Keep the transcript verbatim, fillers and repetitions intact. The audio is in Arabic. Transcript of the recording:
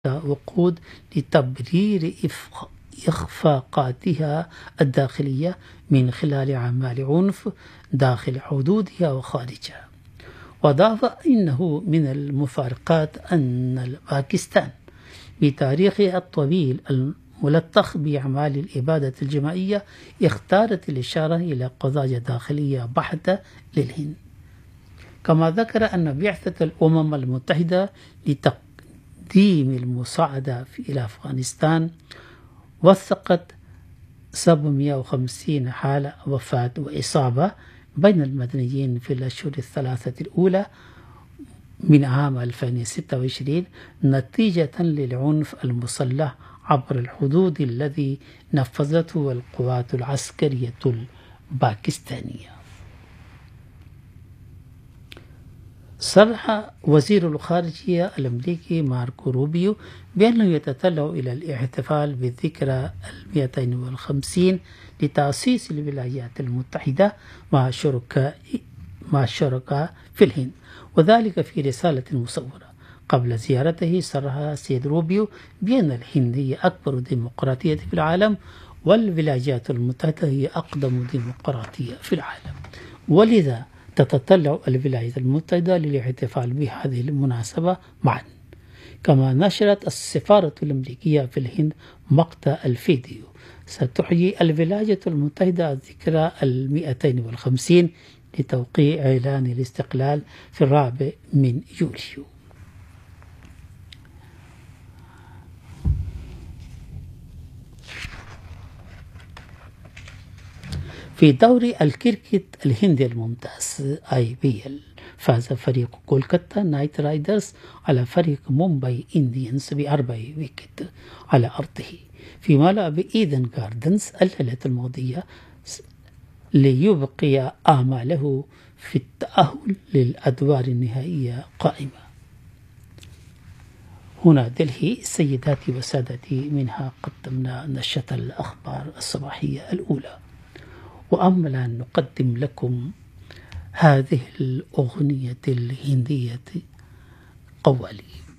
وقود لتبرير إخفاقاتها الداخلية من خلال أعمال عنف داخل حدودها وخارجها. وأضاف إنه من المفارقات أن باكستان بتاريخها الطويل الملطخ بأعمال الإبادة الجماعية اختارت الإشارة إلى قضايا داخلية بحتة للهند. كما ذكر أن بعثة الأمم المتحدة لتقديم المساعدة إلى أفغانستان وثقت سبعمئة وخمسين حالة وفاة وإصابة بين المدنيين في الأشهر الثلاثة الأولى من عام ألفين وستة وعشرين نتيجة للعنف المسلح عبر الحدود الذي نفذته القوات العسكرية الباكستانية. صرح وزير الخارجية الأمريكي ماركو روبيو بأنه يتطلع إلى الاحتفال بالذكرى المئتين والخمسين لتأسيس الولايات المتحدة مع شركاء مع الشركاء في الهند، وذلك في رسالة مصورة. قبل زيارته صرح السيد روبيو بأن الهند هي أكبر ديمقراطية في العالم والولايات المتحدة هي أقدم ديمقراطية في العالم، ولذا تتطلع الولايات المتحدة للاحتفال بهذه المناسبة معا. كما نشرت السفارة الأمريكية في الهند مقطع الفيديو. ستحيي الولايات المتحدة الذكرى المئتين والخمسين لتوقيع إعلان الاستقلال في الرابع من يوليو. في دوري الكريكت الهندي الممتاز آي بي إل فاز فريق كولكاتا نايت رايدرز على فريق مومباي إنديانز بأربع ويكت على أرضه في ملعب إيدن جاردنز الليلة الماضية ليبقي آماله في التأهل للأدوار النهائية قائمة. هنا دلهي سيداتي وسادتي، منها قدمنا نشرة الأخبار الصباحية الأولى، وأمل أن نقدم لكم هذه الأغنية الهندية قوالي.